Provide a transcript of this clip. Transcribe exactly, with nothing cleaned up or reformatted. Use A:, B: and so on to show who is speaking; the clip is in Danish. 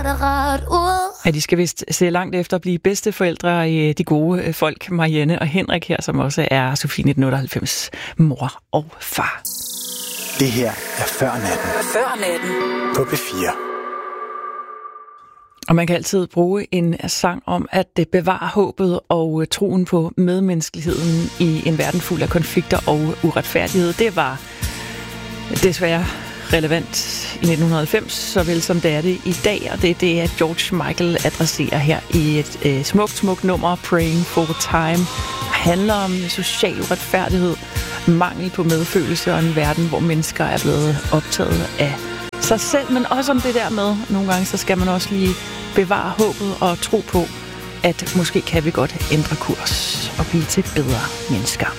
A: det rart ud.
B: Ja, de skal vist se langt efter at blive bedsteforældre i de gode folk, Marianne og Henrik her, som også er Sofie nitten otteoghalvfems mor og far.
C: Det her er Før Natten.
A: Før Natten.
C: På P fire.
B: Og man kan altid bruge en sang om at bevare håbet og troen på medmenneskeligheden i en verden fuld af konflikter og uretfærdighed. Det var desværre relevant i nitten halvfems, såvel som det er det i dag, og det er det, at George Michael adresserer her i et øh, smukt, smukt nummer, Praying for Time. Det handler om social uretfærdighed, mangel på medfølelse og en verden, hvor mennesker er blevet optaget af sig selv, men også om det der med, nogle gange så skal man også lige bevare håbet og tro på, at måske kan vi godt ændre kurs og blive til bedre mennesker.